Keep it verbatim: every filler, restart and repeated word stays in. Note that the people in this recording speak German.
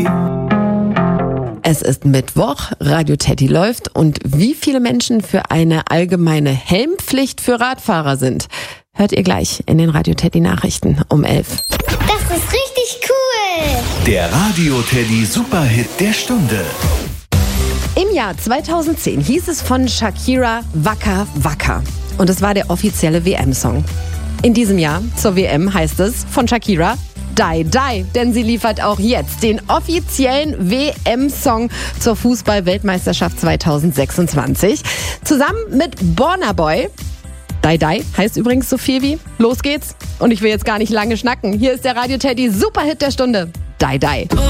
Es ist Mittwoch, Radio Teddy läuft und wie viele Menschen für eine allgemeine Helmpflicht für Radfahrer sind, hört ihr gleich in den Radio Teddy Nachrichten um elf. Das ist richtig cool! Der Radio Teddy Superhit der Stunde. Im Jahr zweitausendzehn hieß es von Shakira Waka Waka und es war der offizielle W M-Song. In diesem Jahr zur W M heißt es von Shakira Die Die, denn sie liefert auch jetzt den offiziellen W M-Song zur Fußball-Weltmeisterschaft zweitausendsechsundzwanzig. Zusammen mit Burna Boy. Die Die heißt übrigens so viel wie Los geht's. Und ich will jetzt gar nicht lange schnacken. Hier ist der Radio Teddy Superhit der Stunde. Die Die.